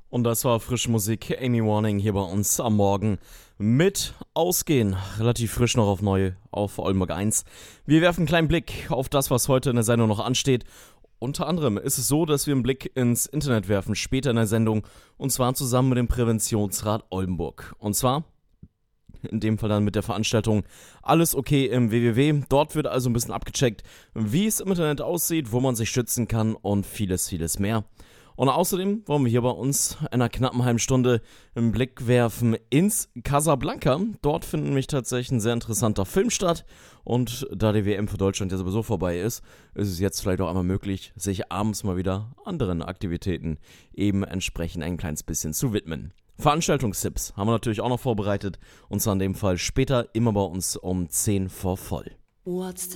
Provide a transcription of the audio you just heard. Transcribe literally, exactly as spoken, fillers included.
Und das war frische Musik, Amy Warning hier bei uns am Morgen mit Ausgehen. Relativ frisch noch auf neu auf Oldenburg eins. Wir werfen einen kleinen Blick auf das, was heute in der Sendung noch ansteht. Unter anderem ist es so, dass wir einen Blick ins Internet werfen, später in der Sendung. Und zwar zusammen mit dem Präventionsrat Oldenburg. Und zwar in dem Fall dann mit der Veranstaltung Alles okay im W W W. Dort wird also ein bisschen abgecheckt, wie es im Internet aussieht, wo man sich schützen kann und vieles, vieles mehr. Und außerdem wollen wir hier bei uns in einer knappen halben Stunde einen Blick werfen ins Casablanca. Dort findet nämlich tatsächlich ein sehr interessanter Film statt. Und da die W M für Deutschland ja sowieso vorbei ist, ist es jetzt vielleicht auch einmal möglich, sich abends mal wieder anderen Aktivitäten eben entsprechend ein kleines bisschen zu widmen. Veranstaltungstipps haben wir natürlich auch noch vorbereitet. Und zwar in dem Fall später immer bei uns um zehn vor voll. What's